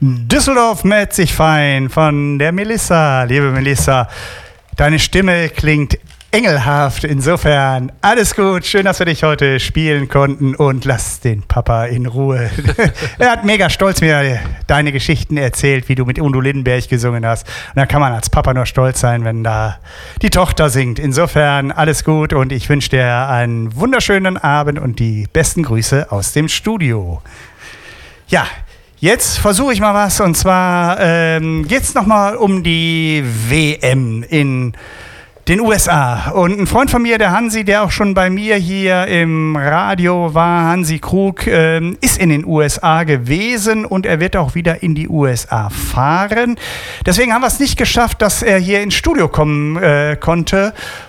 Düsseldorf mäht sich fein von der Melissa. Liebe Melissa, deine Stimme klingt engelhaft. Insofern alles gut. Schön, dass wir dich heute spielen konnten und lass den Papa in Ruhe. Er hat mega stolz mir deine Geschichten erzählt, wie du mit Udo Lindenberg gesungen hast. Und da kann man als Papa nur stolz sein, wenn da die Tochter singt. Insofern alles gut und ich wünsche dir einen wunderschönen Abend und die besten Grüße aus dem Studio. Ja, jetzt versuche ich mal was und zwar geht es nochmal um die WM in den USA. Und ein Freund von mir, der Hansi, der auch schon bei mir hier im Radio war, Hansi Krug, ist in den USA gewesen und er wird auch wieder in die USA fahren. Deswegen haben wir es nicht geschafft, dass er hier ins Studio kommen konnte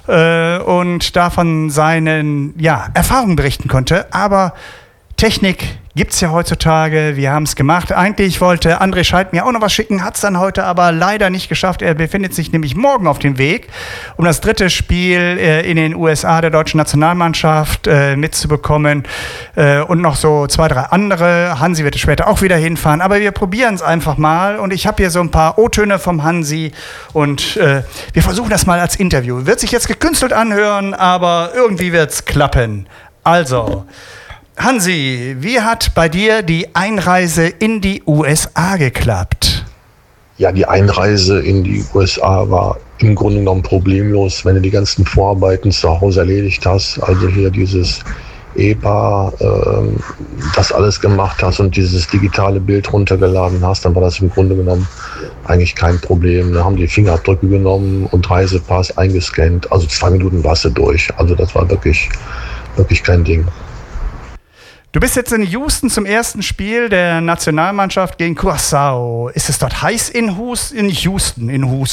und davon seinen Erfahrungen berichten konnte. Aber Technik gibt es ja heutzutage, wir haben es gemacht. Eigentlich wollte André Scheidt mir auch noch was schicken, hat es dann heute aber leider nicht geschafft. Er befindet sich nämlich morgen auf dem Weg, um das dritte Spiel in den USA der deutschen Nationalmannschaft mitzubekommen und noch so 2, 3 andere. Hansi wird später auch wieder hinfahren, aber wir probieren es einfach mal und ich habe hier so ein paar O-Töne vom Hansi und wir versuchen das mal als Interview. Wird sich jetzt gekünstelt anhören, aber irgendwie wird es klappen. Also Hansi, wie hat bei dir die Einreise in die USA geklappt? Ja, die Einreise in die USA war im Grunde genommen problemlos, wenn du die ganzen Vorarbeiten zu Hause erledigt hast, also hier dieses EPA, das alles gemacht hast und dieses digitale Bild runtergeladen hast, dann war das im Grunde genommen eigentlich kein Problem. Da haben die Fingerabdrücke genommen und Reisepass eingescannt, also 2 Minuten warst du durch. Also das war wirklich kein Ding. Du bist jetzt in Houston zum ersten Spiel der Nationalmannschaft gegen Curaçao. Ist es dort heiß in Houston?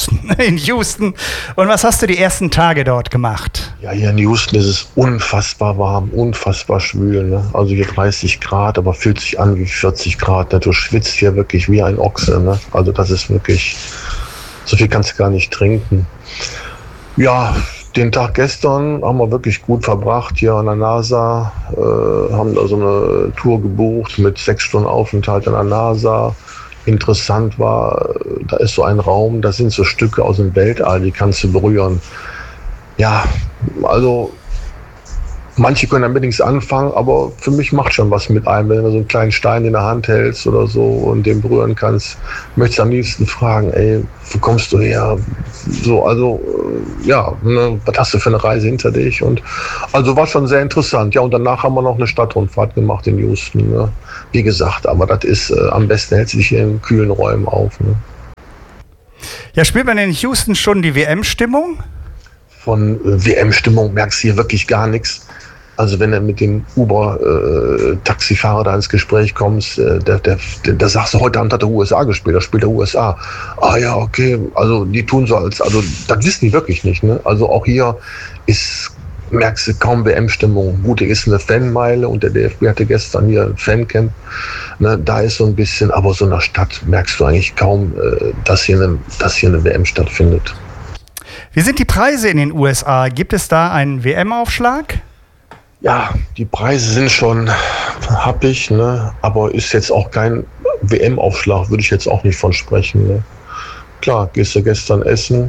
Und was hast du die ersten Tage dort gemacht? Ja, hier in Houston ist es unfassbar warm, unfassbar schwül. Ne? Also hier 30 Grad, aber fühlt sich an wie 40 Grad. Ne? Du schwitzt hier wirklich wie ein Ochse. Ne? Also das ist wirklich, so viel kannst du gar nicht trinken. Ja, den Tag gestern haben wir wirklich gut verbracht hier an der NASA, haben da so eine Tour gebucht mit 6 Stunden Aufenthalt an der NASA. Interessant war, da ist so ein Raum, da sind so Stücke aus dem Weltall, die kannst du berühren. Ja, also manche können damit nichts anfangen, aber für mich macht schon was mit einem, wenn du so einen kleinen Stein in der Hand hältst oder so und den berühren kannst. Möchtest am liebsten fragen, ey, wo kommst du her? So, also, was hast du für eine Reise hinter dich? Und also war schon sehr interessant. Ja, und danach haben wir noch eine Stadtrundfahrt gemacht in Houston. Ne? Wie gesagt, aber das ist, am besten hält sich hier in kühlen Räumen auf. Ne? Ja, spielt man in Houston schon die WM-Stimmung? Von WM-Stimmung merkst du hier wirklich gar nichts. Also wenn du mit dem Uber-Taxifahrer da ins Gespräch kommst, da sagst du, heute Abend hat der USA gespielt, da spielt der USA. Ah ja, okay, also die tun so als, also das wissen die wirklich nicht. Ne? Also auch hier merkst du kaum WM-Stimmung. Gut, hier ist eine Fanmeile und der DFB hatte gestern hier ein Fancamp. Ne? Da ist so ein bisschen, aber so in der Stadt merkst du eigentlich kaum, dass hier eine WM stattfindet. Wie sind die Preise in den USA? Gibt es da einen WM-Aufschlag? Ja, die Preise sind schon happig, ne? Aber ist jetzt auch kein WM-Aufschlag, würde ich jetzt auch nicht von sprechen. Ne? Klar, gehst du gestern essen,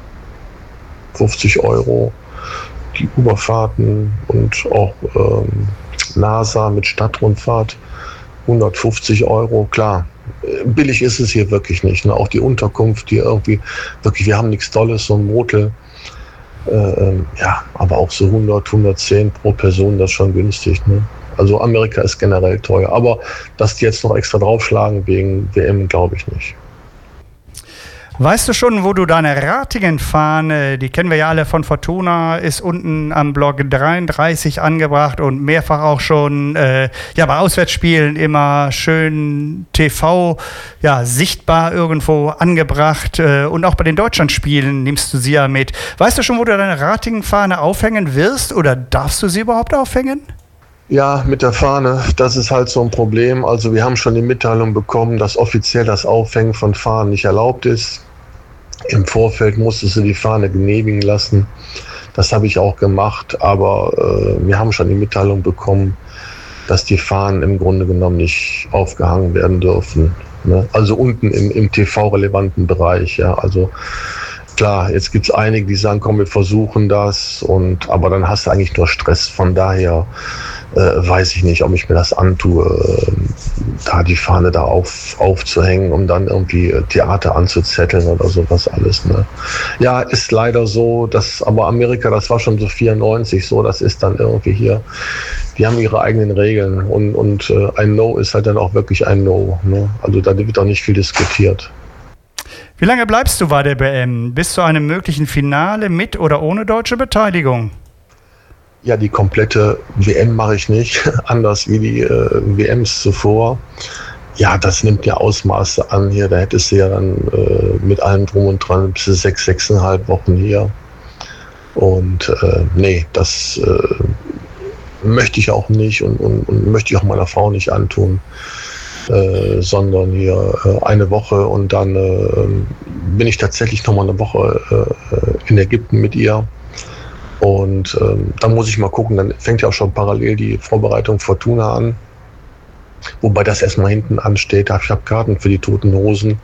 50 €, die Überfahrten und auch NASA mit Stadtrundfahrt, 150 €, klar. Billig ist es hier wirklich nicht. Ne? Auch die Unterkunft, die irgendwie, wirklich, wir haben nichts Tolles, so ein Motel. Aber auch so 100, 110 pro Person, das ist schon günstig. Ne? Also Amerika ist generell teuer. Aber dass die jetzt noch extra draufschlagen wegen WM, glaube ich nicht. Weißt du schon, wo du deine Ratingen-Fahne, die kennen wir ja alle von Fortuna, ist unten am Block 33 angebracht und mehrfach auch schon bei Auswärtsspielen immer schön TV sichtbar irgendwo angebracht und auch bei den Deutschlandspielen nimmst du sie ja mit. Weißt du schon, wo du deine Ratingen-Fahne aufhängen wirst oder darfst du sie überhaupt aufhängen? Ja, mit der Fahne, das ist halt so ein Problem. Also wir haben schon die Mitteilung bekommen, dass offiziell das Aufhängen von Fahnen nicht erlaubt ist. Im Vorfeld musstest du die Fahne genehmigen lassen. Das habe ich auch gemacht, aber wir haben schon die Mitteilung bekommen, dass die Fahnen im Grunde genommen nicht aufgehangen werden dürfen. Ne? Also unten im TV-relevanten Bereich. Ja? Also klar, jetzt gibt es einige, die sagen, komm, wir versuchen das, aber dann hast du eigentlich nur Stress. Von daher weiß ich nicht, ob ich mir das antue, da die Fahne da aufzuhängen, um dann irgendwie Theater anzuzetteln oder sowas alles. Ne? Ja, ist leider so, aber Amerika, das war schon so 94 so, das ist dann irgendwie hier, die haben ihre eigenen Regeln und ein No ist halt dann auch wirklich ein No. Ne? Also da wird auch nicht viel diskutiert. Wie lange bleibst du bei der WM? Bis zu einem möglichen Finale mit oder ohne deutsche Beteiligung? Ja, die komplette WM mache ich nicht, anders wie die WMs zuvor. Ja, das nimmt ja Ausmaße an hier. Da hättest du ja dann mit allem drum und dran bis zu 6,5 Wochen hier. Und nee, das möchte ich auch nicht und möchte ich auch meiner Frau nicht antun. Sondern hier eine Woche und dann bin ich tatsächlich noch mal eine Woche in Ägypten mit ihr. Und dann muss ich mal gucken, dann fängt ja auch schon parallel die Vorbereitung Fortuna an. Wobei das erstmal hinten ansteht. Ich habe Karten für die Toten Hosen.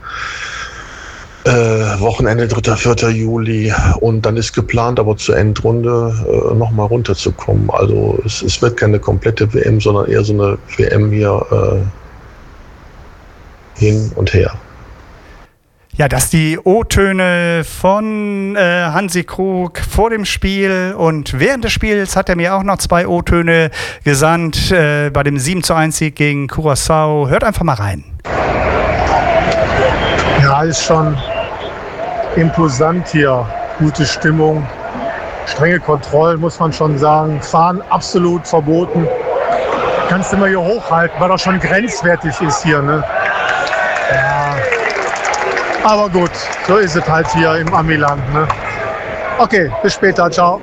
Wochenende 3. 4. Juli. Und dann ist geplant, aber zur Endrunde nochmal runterzukommen. Also es wird keine komplette WM, sondern eher so eine WM hier hin und her. Ja, dass die O-Töne von Hansi Krug vor dem Spiel und während des Spiels hat er mir auch noch 2 O-Töne gesandt bei dem 7:1-Sieg gegen Curaçao. Hört einfach mal rein. Ja, ist schon imposant hier. Gute Stimmung, strenge Kontrollen, muss man schon sagen. Fahren absolut verboten. Kannst du immer hier hochhalten, weil das schon grenzwertig ist hier, ne? Ja. Aber gut, so ist es halt hier im Amiland, ne? Okay, bis später, ciao.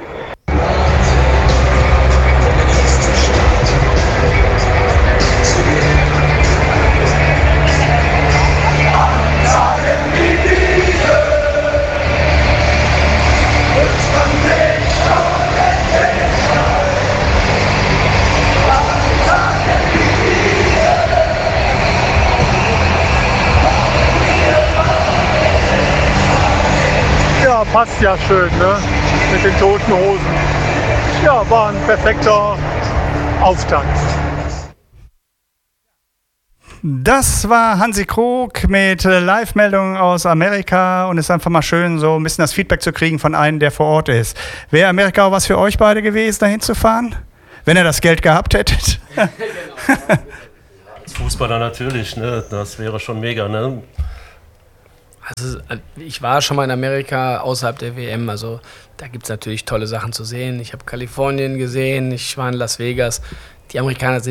Passt ja schön, ne? Mit den Toten Hosen. Ja, war ein perfekter Auftakt. Das war Hansi Krug mit Live-Meldungen aus Amerika und es ist einfach mal schön, so ein bisschen das Feedback zu kriegen von einem, der vor Ort ist. Wäre Amerika auch was für euch beide gewesen, dahin zu fahren? Wenn ihr das Geld gehabt hättet? Als Fußballer natürlich, ne? Das wäre schon mega, ne? Also ich war schon mal in Amerika außerhalb der WM, also da gibt es natürlich tolle Sachen zu sehen. Ich habe Kalifornien gesehen, ich war in Las Vegas. Die Amerikaner sind